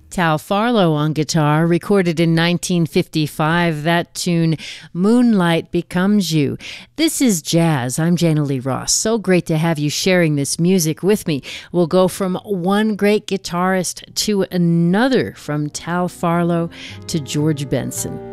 Tal Farlow on guitar, recorded in 1955. That tune, Moonlight Becomes You. This is jazz. I'm Jana Lee Ross. So great to have you sharing this music with me. We'll go from one great guitarist to another, from Tal Farlow to George Benson.